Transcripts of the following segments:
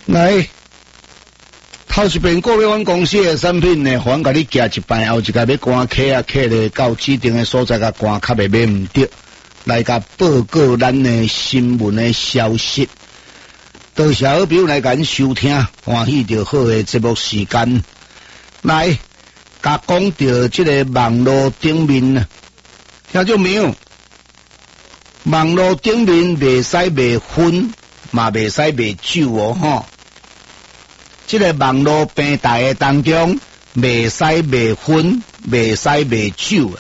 来，头一遍购买阮公司的产品呢，阮甲你寄一摆，后一个要赶客啊，客咧到指定的所在甲赶，较袂买唔得，来甲报告咱的新闻的消息。多谢好朋友来甲咱收听，欢喜着好的节目时间。来，甲讲到这个网络顶面，听到没有？网络顶面袂使卖薰，嘛袂使卖酒哦，吼。这个网络平台的当中，袂使卖薰，袂使卖酒。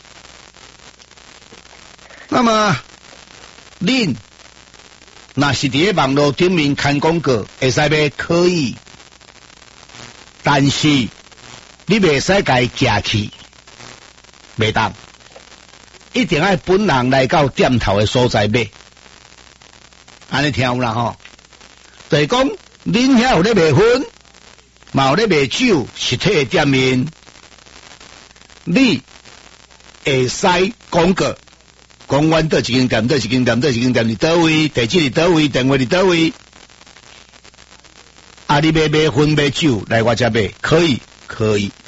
那么，恁若是伫个网络顶面看广告，会使卖可以，但是你袂使甲伊寄去，袂当。一定要本人来到店头的所在买，安尼听有啦吼。就是讲，恁遐有咧卖薰，嘛有咧卖酒，实体的店面，你会使广告，讲阮倒一间店，倒一间店，倒一间店，伫倒位，地址伫倒位，电话伫倒位。啊，你买薰买酒来我遮买，可以，可以，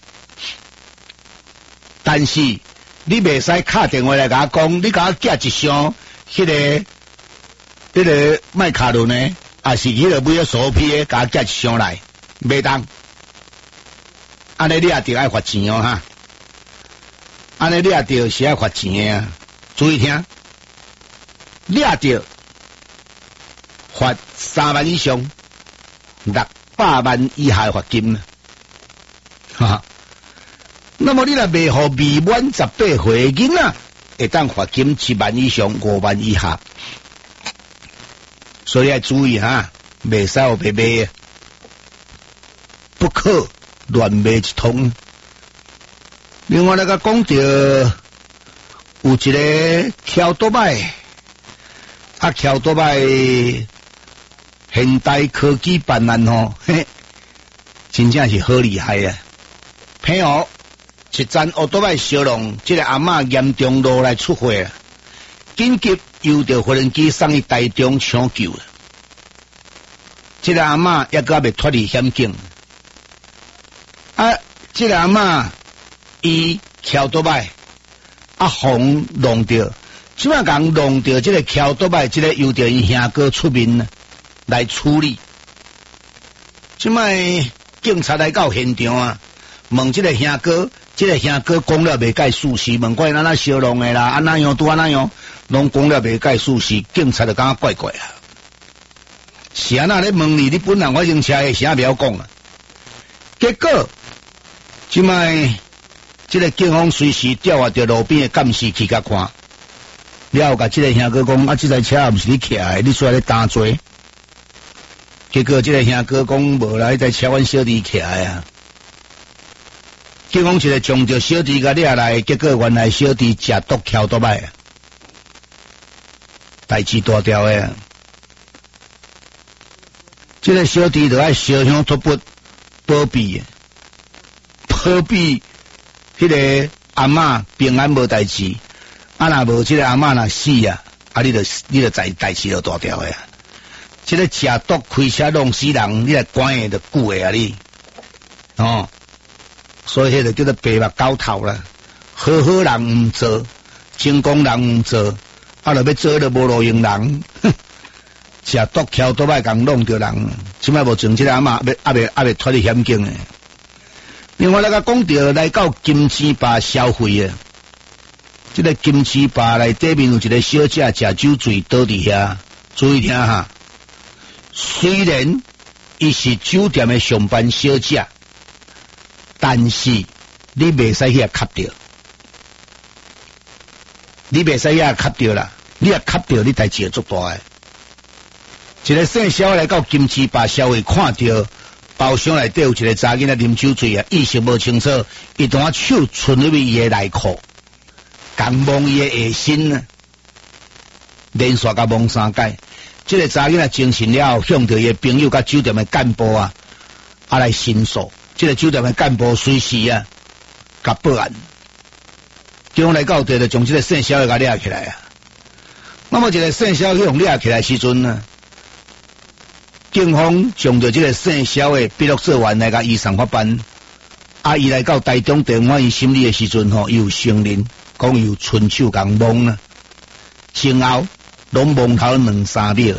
但是。你袂使打电话来甲我讲，你甲我寄一箱迄个麦卡伦呢，还是迄个买手批的，甲我寄一箱来，袂当。安尼你也得爱罚钱哦哈，安尼你也得是爱罚钱的啊，注意听，你也得罚3万以上600万以下的罚金哈哈。那么你若卖互未满18岁的囡仔，会当罚金7万以上5万以下，所以要注意哈，袂使有白卖，不可乱卖一通。另外那个讲到有一个翘倒摆，翘倒摆现代科技办案吼，嘿，真正是好厉害啊！朋友。一站奥多摆烧龙，这个阿嬷严重落来出血了，紧急由着无人机送去台中抢救了。这个阿嬷也个未脱离险境。啊，这个阿嬷伊翘倒摆，风弄着，即摆讲弄着这个翘倒摆，这个由着伊兄哥出面来处理。即摆警察来到现场啊，问这个兄哥。这个兄哥讲了未解事实，问怪安那烧弄的啦，安那样拄安那样，拢讲了未解事实，警察就感觉怪怪啊。是安那咧问你本人我用车的啥不要讲啊？结果，即摆这个警方随时调啊着路边的监视器甲看，了后甲这个兄哥讲啊，这台车也不是你骑的，你出来咧打罪。结果这个兄哥讲无啦，这台车阮小弟骑的啊。警方一个将着小弟甲掠来，结果原来小弟食毒翘倒摆，代志大条诶。这个小弟就爱烧香托钵保庇，保庇迄个阿嬷平安无代志。啊，若无这个阿嬷若死啊，你就代志就大条诶。这个食毒开车弄死人，你来管诶就久诶啊你，哦。所以迄个叫做白目狗头啦，好好人唔做，成功人唔做，啊，就要做就无路用人，食毒翘倒摆共弄着人，即摆无像即个阿嬷未脱离险境诶。另外那个讲到来到金鸡坝消费诶，即个金鸡坝内底面有一个小姐食酒醉倒伫遐，注意听哈。虽然伊是酒店诶上班小姐。但是你袂使遐吸着，你袂使遐吸着啦，你若吸着，你代志就足大诶。一个姓肖来到金鸡坝消费，看到包厢内底有一个查囡仔啉酒醉啊，意识无清楚，伊当手伸入去伊诶内裤，共摸伊诶下身啊，连续甲摸3摆。这个查囡仔精神了后，向着伊诶朋友甲酒店诶干部啊来申诉。这个酒店的干部随时啊，甲报案，警方来到地就将这个姓肖甲抓起来啊。那么这个姓肖去用抓起来时阵呢， 警方将着这个姓肖的笔录做完来甲医生发办。伊来到台中地方医心理的时阵伊有承认讲有伸手共摸啦，前后拢摸头2-3秒。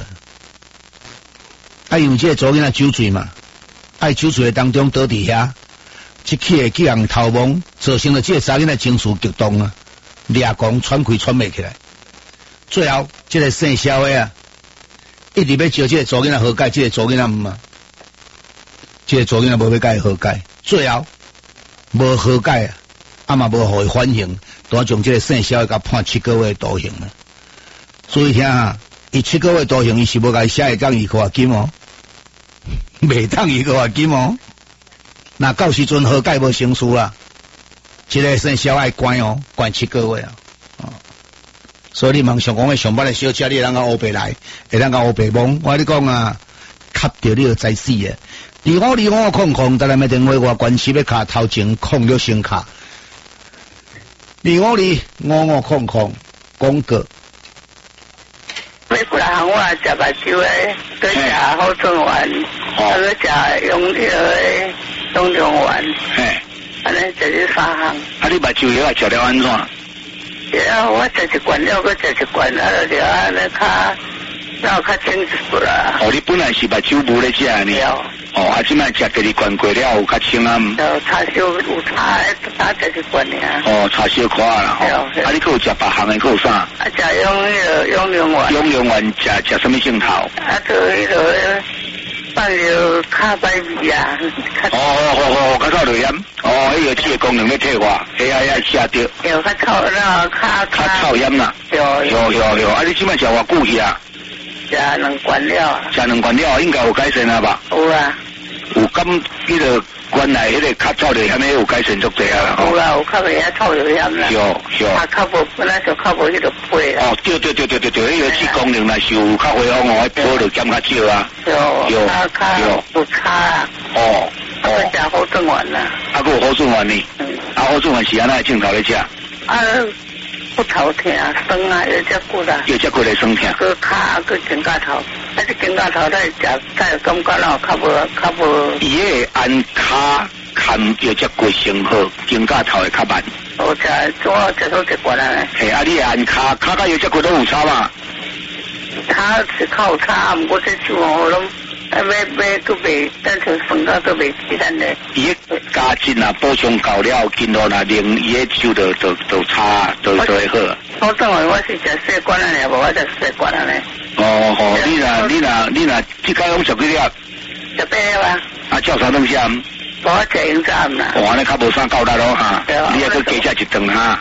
因为这个查囡仔酒醉嘛，酒醉的当中倒伫遐，一起的去人头摸，造成了这个查囡仔情绪激动啊，抓狂喘气喘袂起来。最后这个姓肖的一直要招这个查囡仔和解，这个查囡仔唔啊，这个查囡仔无要甲伊和解，最后无和解嘛无互伊缓刑，就将这个姓肖的甲判7个月徒刑了。所以听伊7个月徒刑，伊是无甲伊写会当2块金袂当2块金那到时阵和解无成事啦，这个姓肖爱关关7个月所以你问上讲的上班的小姐，你会当甲乌白来，会当甲乌白摸，我你讲吸着你就知死的。2525再来买电话，我关系要卡头前控了先卡。252525广告。 每过来行我食目睭诶，搁食好春丸，搁食永丸，安尼就是3项。 你目睭药食了安怎？ 我食一罐了，搁食一罐，就安尼较清楚啦。 你本来是目睭无咧食呢。即摆食第2罐过了有较清啊。 差少有差食一罐尔。 差小可啦。你搁有食别项的，搁有啥？ 食永良丸。 永良丸食什么镜头？ 做迄个放着卡摆味啊。 较臭就盐。迄个这个功能要退化，吃着。 较臭啦，较臭盐啦。有。你即摆食偌久去啊？ 食2罐了。 食2罐了，应该有改善啊吧？ 有啊。 有咁迄个原来迄个较臭着咸有改善足济啊。 有啦，有较袂遐臭着咸啦。 有。 较无本来就较无迄个配啊。 对，迄个这功能若是有较辉煌补就减较少啊。 有。较不差啊。食好春丸啦。 还有好春丸呢。好春丸是安那镜头咧食？ 骨头疼，酸有只骨啦。 有只骨咧酸疼。 搁骹，搁肩胛头，这肩胛头才食，才感觉较无。 伊个按骹看有只骨先好，肩胛头会较慢。 我食到1罐啊。 你按骹甲有只骨都有差嘛？ 差是较有差，毋过这手拢。买都袂，但是分到都袂记咱咧。 伊个加进补充够了，筋络灵，伊个手就差，就会好。 我当然我是食细罐啊，无我食细罐啊咧。 你若即摆拢食几粒 ？18粒啊。 照啥东西啊？ 我食用3啦。 安尼较无啥够力咯哈。你还搁加食1顿哈。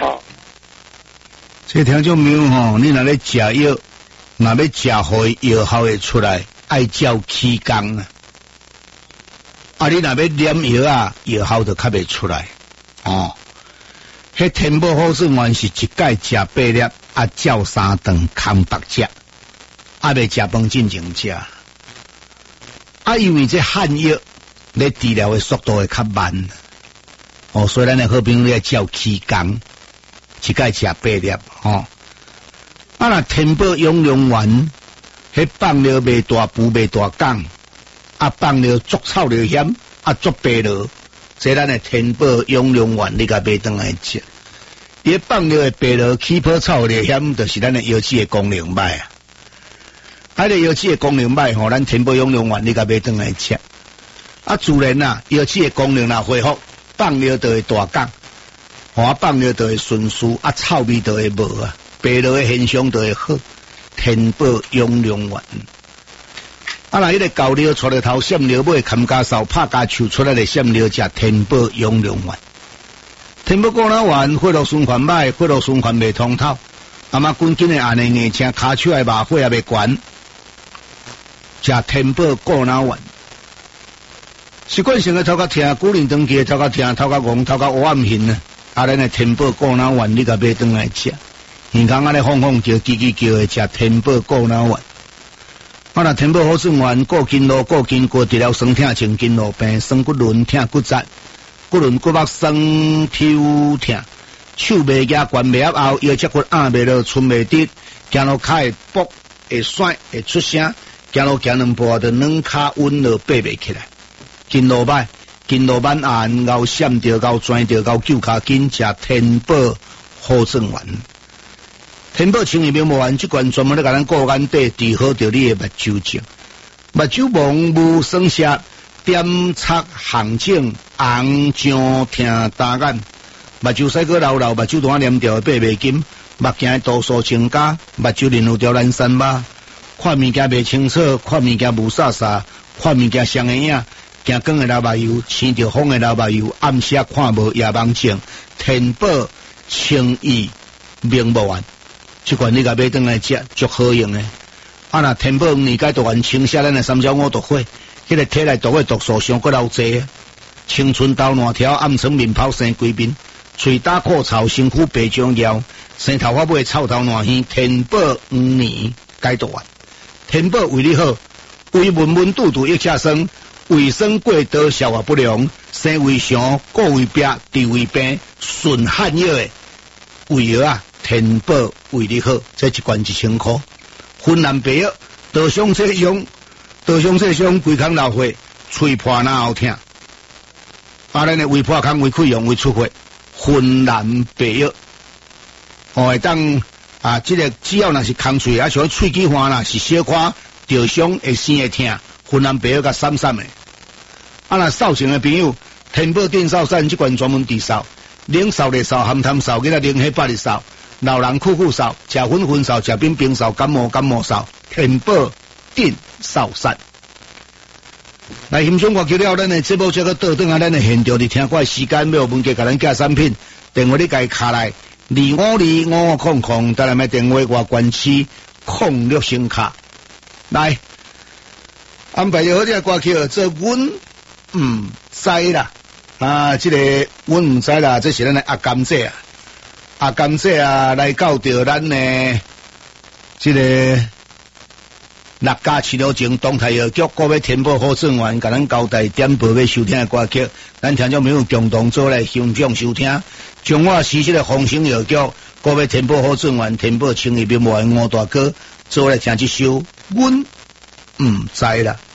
这听众朋友你若咧食药，若要食好药效会出来。爱照起工你若要念药药效就较袂出来迄天宝好顺丸是一盖食8粒照3顿空白食袂食饭进前食因为这汉药咧治疗的速度会较慢所以咱的好朋友要照起工一盖食8粒若天宝永良丸迄放了袂大补袂大港放了足臭了咸足白了这咱的天宝永良丸你甲买转来食伊放了的白了起泡臭了咸就是咱的药剂的功能歹个药剂的功能歹咱天宝永良丸你甲买转来食自然药剂的功能恢复放了就会大港放了就会顺输臭味就会无白了的现象就会好天宝永良丸迄个高料出来头闪料尾砍家扫拍家手出来的闪料食天宝永良丸天宝果脑丸血络循环歹血络循环袂通透滚紧的按呢硬青骹手的麻火也袂悬食天宝果脑丸习惯性的头壳疼古灵长期的头壳疼头壳戆头壳黑暗hình咱的天宝果脑丸你甲买转来食耳孔咧放叫叽叫的食天宝果脑丸若天宝好顺丸过筋络过筋骨治疗酸痛清筋络病酸骨轮痛骨折骨轮骨膜酸抽痛手袂夹关袂合后腰脊骨压袂落寸袂直行路骹会搏会甩会出声行路行两步啊，就软骹稳了爬袂起来。金路板岸后闪着后转着后救骹紧食天宝好状元。天宝清义名无完，即罐专门咧甲咱顾眼底治好着你的目睭症。目睭蒙雾酸涩，点擦红肿，红肿疼打眼。目睭细个流流，目睭单黏掉爬袂紧，目镜度数增加，目睭面有条蓝山马，看物件袂清楚，看物件雾煞煞，看物件双眼影，行光的流目油，生着风的流目油，暗时看无夜盲症。天宝清义名无完，即款你甲买转来食，足好用的。啊，若天宝年解毒丸清泻咱的三焦五毒火，迄个体内毒的毒素上过老济，青春痘烂条，暗床面泡生规面，喙打苦草，身躯白肿腰，生头发尾臭头烂耳。天宝5年解毒丸，天宝为你好，胃闷闷肚肚一车酸，胃酸过多消化不良，生胃上过胃壁治胃病，顺汗药的胃药啊，天宝为你好，这一罐1000块。云南白药，刀伤这伤，规空流血，喙破哪后疼。啊，咱的胃破空、胃溃疡、胃出血，云南白药，会当啊，这个只要若是空喙啊，像喙齿花啦，是小可刀伤会生会疼，云南白药甲散散的。啊，若扫症的朋友，天宝电扫散这罐专门治扫，冷扫、热扫、含痰扫，佮他冷血8日扫。老人酷扫，食粉扫，食冰扫，感冒扫，天宝电扫散。来欣赏我叫了咱的节目，这个倒转啊，咱的现场伫听歌时间，要有问题甲咱寄产品，电话你家卡来252500，再来买电话外关区06声卡。来安排着好啲歌曲，这阮唔知啦，啊，这个阮唔知啦，这是咱的阿甘姐啊。阿甘姐啊，来到着咱的这个六家饲料城东台药局，各位天宝好状元，甲咱交代点播要收听的歌曲，咱听众朋友共同做来欣赏收听。中华西式的丰兴药局，各位天宝好状元，天宝清义名无五大哥，做来听这首，阮唔知啦。